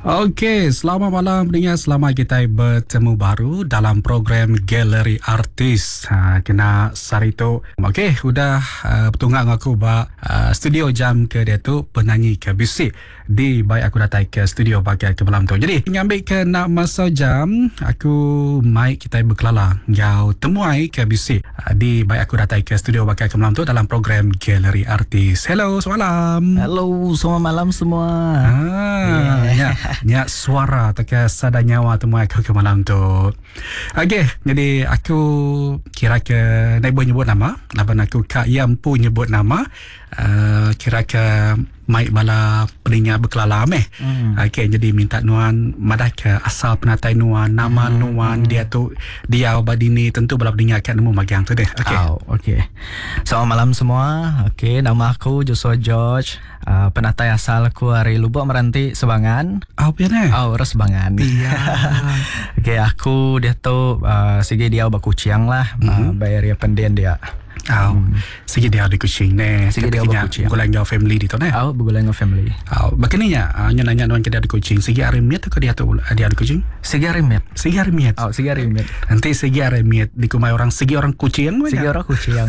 Okey, selamat malam pendengar. Selamat kita bertemu baru dalam program Galeri Artis. Kena Sarito. Okey, udah bertunggang aku studio jam ke dia tu penyanyi ke bisik. Di baik aku datang ke studio bagai ke malam tu. Jadi, ngambil ke nak masa jam, aku mai kita berkelala. Ngau temuai ke bisik. Di baik aku datang ke studio bagai ke malam tu dalam program Galeri Artis. Hello, selamat malam. Hello, selamat malam semua. Nyak suara tak sada nyawa temuai aku ke malam tu. Okey, jadi aku kira ke naik nyebut nama. Laban aku Kak Yampu nyebut nama. Kira ke mai bala pendengar berkelala Okey, jadi minta nuan madah ke asal penatai nuan, nama nuan dia tu dia badini tentu bala pendengar akan nemu magang tu deh. Okey. Okey. Selamat malam semua. Okey, nama aku Joshua George. Penatai asal aku dari Lubuk Meranti, Sebangan. Ras Sebangan. Iya. Okey, aku dia tu segi dia bakuciang lah. Bayar dia pendian dia. Sige dia di Kuching ne. Sige dia Kuching. Bulan ngau family dito ne. Bulan ngau family. Bakaninya nanya nuan ke dia di Kuching. Sige arimiet ke dia tu dia di Kuching? Sige arimiet. Sige arimiet. Sige arimiet. Nanti sige arimiet di kumai orang sige orang Kuching. Sige orang Kuching.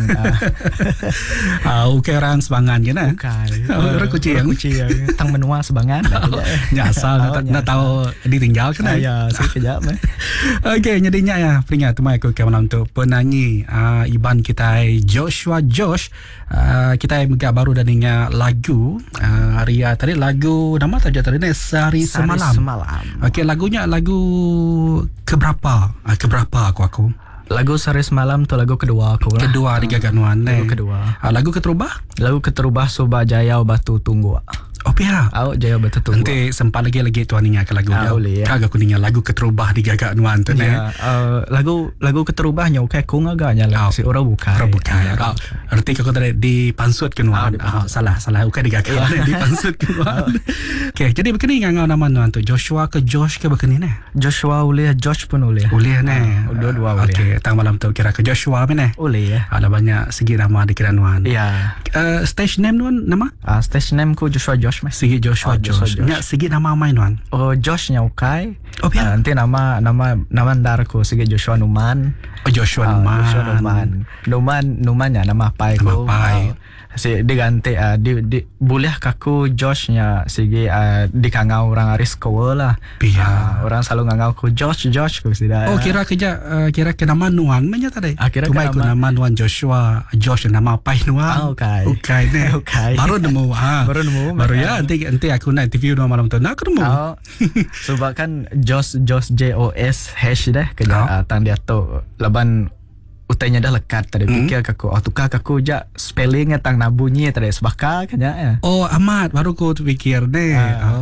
Ukai orang Sebangan je na. Ukai. Orang Kuching. Tang menua Sebangan. Nyasal nak tahu ditinggal kan? Ya, sekejap. Okey, nyadinya ya. Peringat temai aku ke malam tu penyanyi Iban kita Joshua Josh. Kita megak baru dan dengar lagu Ria tadi lagu nama tajuk tadi ni Sehari Semalam. Okey, lagunya lagu keberapa aku lagu Sehari Semalam tu lagu kedua aku lah. Kedua di Gaganuan lagu kedua. Lagu keterubah? Lagu keterubah Subah Jaya Batu Tunggu. Pihak Jaya Batu Tunggu. Nanti sempat lagi tuan ingat ke lagu dia. Kagak aku dengar lagu keterubah di Gaganuan tu ni. Lagu keterubahnya okay kung agaknya lah si orang bukan. Arti kau tadi dipansut ke nuan. Salah ukai di Gaganuan dipansut ke nuan. Okey, jadi begini ngau nama nuan tu Joshua ke Josh ke begini ni? Joshua boleh, Josh pun boleh. Boleh ni. Dua-dua boleh. Okey, tang malam tu kira ke Joshua ni. Boleh ya. Ada banyak segi nama di Gaganuan. Ya. Stage name nuan nama? Stage name ku Joshua Josh. Sigi Joshua Josh. Nya sigi nama main nuan. Joshnya ukai. Nanti nama ndarku sigi Joshua Numan. Joshua Numan. Numannya nama pai ku. Diganti boleh kaku Joshnya sigi dikangau orang aris ko lah. Orang selalu ngangau ku Josh ku sida. Kira ke nama nuan menya tadi. Kira ke nama nuan Joshua Josh nama pai nuan. Ukai ne. Baru nemu baru ya nanti aku nak interview nuan malam tu nak nemu. Sebab kan Josh JOS hash deh kerja tang dia tu laban utainya dah lekat tadi fikir aku tukar aku je spellingnya tang nabunyi tadi sebaka kan ya. Amat baru aku fikir deh.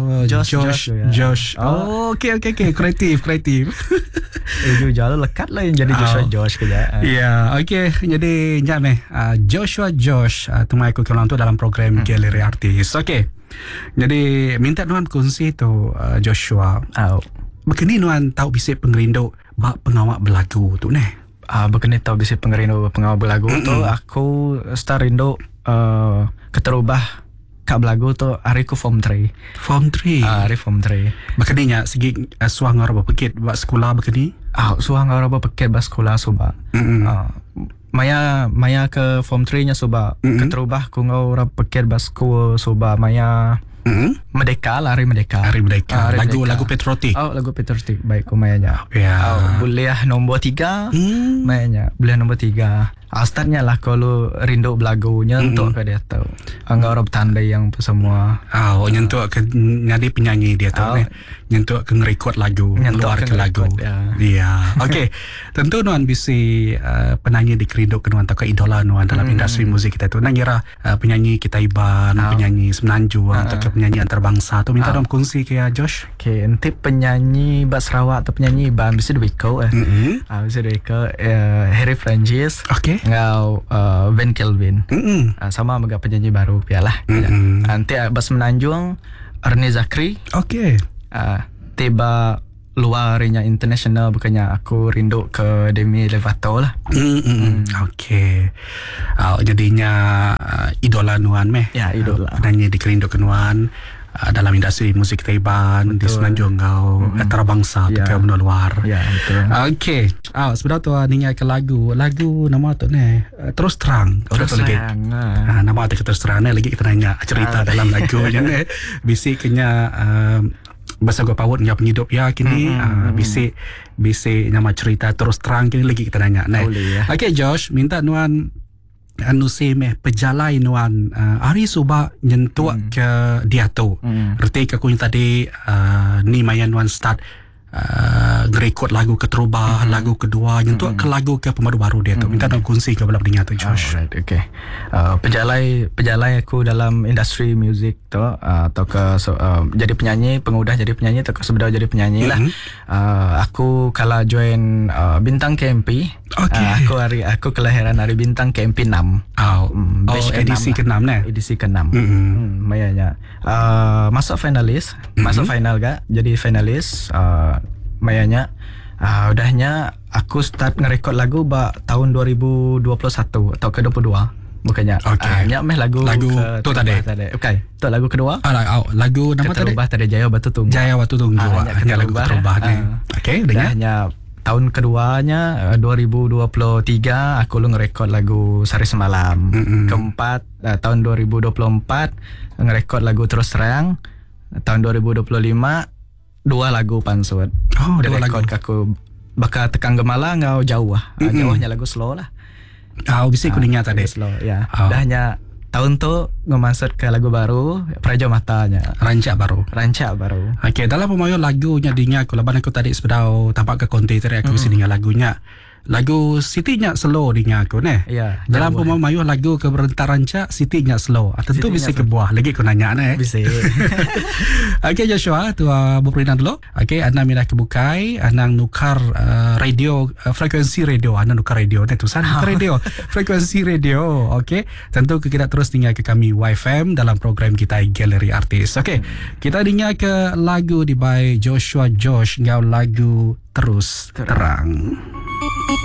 Josh. Okey kreatif. Jauh lekat lah yang jadi Joshua Josh kerja. Ya, okey. Jadi nyame Joshua Josh temui aku kelang tu dalam program Galeri Artis. Okey. Jadi minta nuan kongsi tu Joshua. Begini nuan tahu bisik pengerindu bak pengawak belagu tu ni. Begini tahu bisik pengerindu pengawak belagu tu aku start rindu keterubah kak belagu tu hari ku form 3. Hari form 3. Begininya segi suang orang berpekit buat sekolah begini. Suang orang berpekit buat sekolah subah. Maya ke form 3 nya subah. Keterubah ku ngau orang pekit buat sekolah subah maya Merdeka lah, Hari Merdeka. Lagu patriotik. Lagu patriotik. Baik ku mayanya. Boleh nombor 3. Mayanya boleh nombor 3. Startnya lah kalau rindu belagunya untuk ke dia tahu. Angga orang bertandai yang semua. Nyentuh ke ngadi penyanyi dia tahu ni. Nyentuh ke ngerekod lagu, keluar ke lagu. Ya. Okey. Tentu nuan bisi penyanyi dikerindu ke nuan tak idola nuan dalam industri muzik kita tu. Nangira penyanyi kita Iban, penyanyi Semenanjung atau penyanyi antarabangsa tu minta dong kongsi ke Josh. Okey, nanti penyanyi Bas Sarawak atau penyanyi Iban bisa duiko bisa duiko Harry Francis. Okey. Ngau Van Kelvin. Sama mega penyanyi baru pialah. Nanti Bas Menanjung Ernie Zakri. Okey. Tiba luarnya international bukannya aku rindu ke Demi Lovato lah. Okey. Jadinya idola nuan meh. Ya, idola. Penyanyi dikerindu ke nuan. dalam industri musik Taiban di Semenanjung kau antarabangsa ke benua luar. Ya, betul. Okey. Sebenarnya tu ningai ke lagu nama tu ni Terus Terang. Terus Terang. Nama tu Terus Terang ni lagi kita nanya cerita dalam lagu ni. Bisik kena bahasa gua pawut nya penghidup ya kini bisik nama cerita Terus Terang kini lagi kita nanya. Okey Josh, minta nuan anu semeh pejalai nuan hari suba nyentuak ke dia tu. Reti aku yang tadi ni mayan nuan start ngerekod lagu keterubah, lagu kedua nyentuak ke lagu ke pemadu baru dia tu. Minta nak kongsi ke belah pendengar tu Josh. Alright, okay. Pejalai aku dalam industri muzik tu atau ke jadi penyanyi, pengudah jadi penyanyi atau ke sebenarnya jadi penyanyi lah. Aku kala join Bintang KMP. Okay. Aku kelahiran hari Bintang KMP 6. Edisi ke-6 ni. Edisi ke-6. Mayanya masuk finalis, masuk final gak? Jadi finalis mayanya udahnya aku start ngerekod lagu tahun 2021 atau ke-22 bukannya. Nyak meh lagu tu tadi. Okay, tu lagu kedua. Lagu nama tadi Keterubah tadi Jaya Batu Tunggu. Jaya Batu Tunggu. Hanya lagu Keterubah ni. Okey, dengar. Tahun keduanya 2023 aku lu ngerekod lagu Sari Semalam. Keempat tahun 2024 ngerekod lagu Terus Terang. Tahun 2025 dua lagu Pansut. Dua lagu aku bakal Tekang Gemala ngau jauh jauhnya lagu slow lah. Bisa aku dengar tadi slow ya. Dahnya tahun tu ngemansut ke lagu baru Praja Matanya. Rancak baru. Okey, dalam pemayo lagunya dengar aku laban aku tadi sepedau tampak ke kontainer aku isi dengar lagunya. Lagu Siti-nya slow dengar aku ni. Ya. Dalam pemayo lagu ke Berentar Rancak Siti-nya slow. Tentu bisa ke buah lagi aku nanya ni. Bisa. Okey Joshua, tu berperinan dulu. Okey, anda minah kebukai, anda nukar radio, frekuensi radio, anda nukar radio ni tulisan nukar radio, frekuensi radio. Okey, tentu kita terus dengar ke kami YFM dalam program kita Galeri Artis. Okey, kita dengar ke lagu di by Joshua Josh ngau lagu Terus Terang.